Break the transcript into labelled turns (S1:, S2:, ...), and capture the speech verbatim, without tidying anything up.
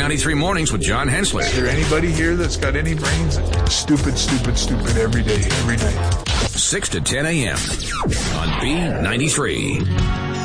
S1: ninety-three Mornings with John Hensler.
S2: Is there anybody here that's got any brains? Stupid, stupid, stupid every day, every night.
S1: six to ten a.m. on B ninety-three.